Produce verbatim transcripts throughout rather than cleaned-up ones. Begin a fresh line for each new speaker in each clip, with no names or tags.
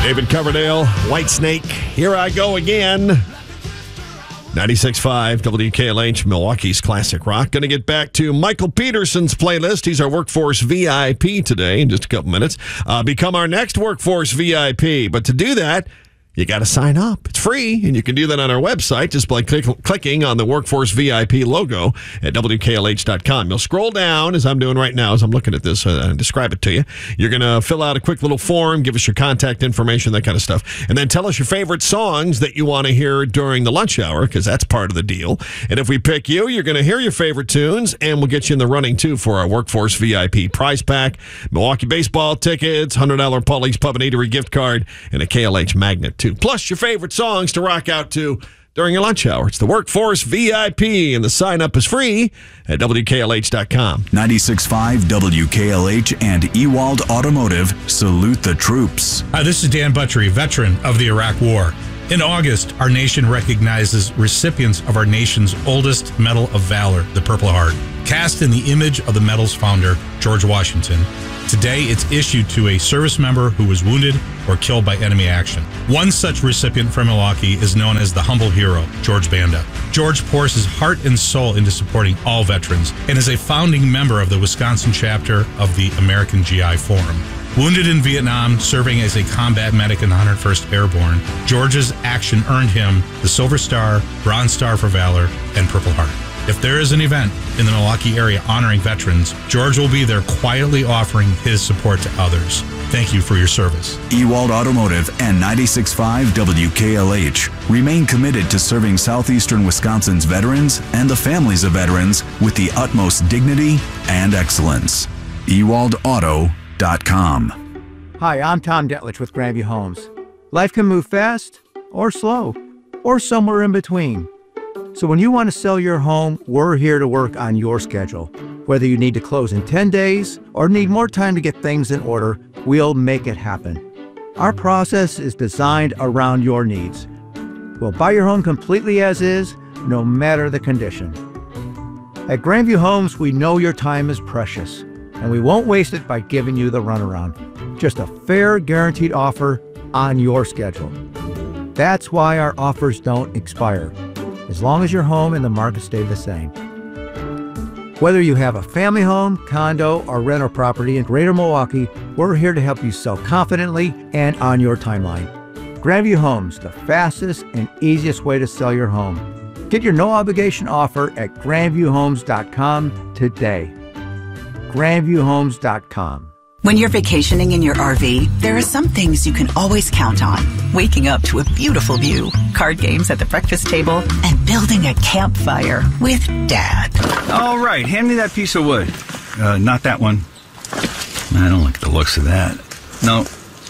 David Coverdale, Whitesnake, Here I Go Again. ninety-six point five W K L H, Milwaukee's classic rock. Going to get back to Michael Peterson's playlist. He's our Workforce V I P today in just a couple minutes. Uh, become our next Workforce V I P. But to do that, you got to sign up. It's free, and you can do that on our website just by click, clicking on the Workforce V I P logo at W K L H dot com. You'll scroll down, as I'm doing right now, as I'm looking at this uh, and describe it to you. You're going to fill out a quick little form, give us your contact information, that kind of stuff, and then tell us your favorite songs that you want to hear during the lunch hour, because that's part of the deal. And if we pick you, you're going to hear your favorite tunes, and we'll get you in the running, too, for our Workforce V I P prize pack, Milwaukee baseball tickets, one hundred dollars Paulie's Pub and Eatery gift card, and a K L H magnet, too. Plus your favorite songs to rock out to during your lunch hour. It's the Workforce V I P, and the sign-up is free at W K L H dot com.
ninety-six point five W K L H and Ewald Automotive salute the troops.
Hi, this is Dan Buttrey, veteran of the Iraq War. In August, our nation recognizes recipients of our nation's oldest Medal of Valor, the Purple Heart. Cast in the image of the medal's founder, George Washington, today it's issued to a service member who was wounded or killed by enemy action. One such recipient from Milwaukee is known as the humble hero, George Banda. George pours his heart and soul into supporting all veterans and is a founding member of the Wisconsin chapter of the American G I Forum. Wounded in Vietnam, serving as a combat medic in the one hundred first Airborne, George's action earned him the Silver Star, Bronze Star for Valor, and Purple Heart. If there is an event in the Milwaukee area honoring veterans, George will be there quietly offering his support to others. Thank you for your service.
Ewald Automotive and ninety-six point five W K L H remain committed to serving southeastern Wisconsin's veterans and the families of veterans with the utmost dignity and excellence. Ewald Auto dot com.
Hi, I'm Tom Detlich with Grandview Homes. Life can move fast or slow or somewhere in between. So when you want to sell your home, we're here to work on your schedule. Whether you need to close in ten days or need more time to get things in order, we'll make it happen. Our process is designed around your needs. We'll buy your home completely as is, no matter the condition. At Grandview Homes, we know your time is precious, and we won't waste it by giving you the runaround. Just a fair, guaranteed offer on your schedule. That's why our offers don't expire, as long as your home and the market stay the same. Whether you have a family home, condo, or rental property in Greater Milwaukee, we're here to help you sell confidently and on your timeline. Grandview Homes, the fastest and easiest way to sell your home. Get your no-obligation offer at Grandview Homes dot com today. Grandview Homes dot com.
When you're vacationing in your R V, there are some things you can always count on. Waking up to a beautiful view, card games at the breakfast table, and building a campfire with Dad.
All right, hand me that piece of wood. Uh, not that one. I don't like the looks of that. No.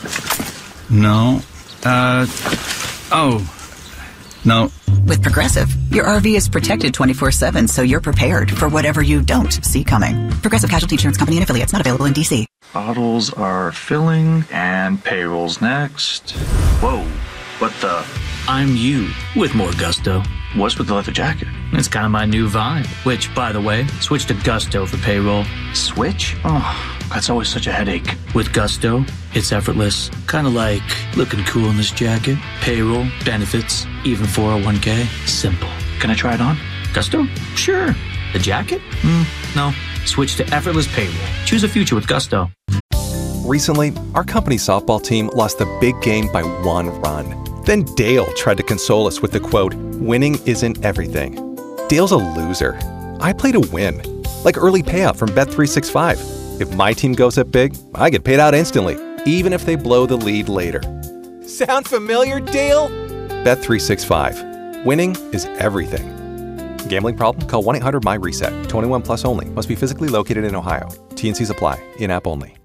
No. Uh, oh. No.
With Progressive, your R V is protected twenty-four seven, so you're prepared for whatever you don't see coming. Progressive Casualty Insurance Company and Affiliates, not available in D C.
Bottles are filling, and payroll's next. Whoa, what the?
I'm you with more gusto.
What's with the leather jacket?
It's kind of my new vibe, which, by the way, switch to Gusto for payroll.
Switch? Oh, that's always such a headache.
With Gusto, it's effortless. Kind of like looking cool in this jacket. Payroll, benefits, even four oh one k. Simple.
Can I try it on?
Gusto? Sure. The jacket? Mm, no. Switch to effortless payroll. Choose a future with Gusto.
Recently, our company softball team lost the big game by one run. Then Dale tried to console us with the quote, "Winning isn't everything." Dale's a loser. I play to win. Like early payout from Bet three sixty-five. If my team goes up big, I get paid out instantly, even if they blow the lead later. Sound familiar, Dale? Bet three sixty-five. Winning is everything. Gambling problem? Call one eight hundred M Y RESET. twenty-one plus only. Must be physically located in Ohio. T and Cs apply. In-app only.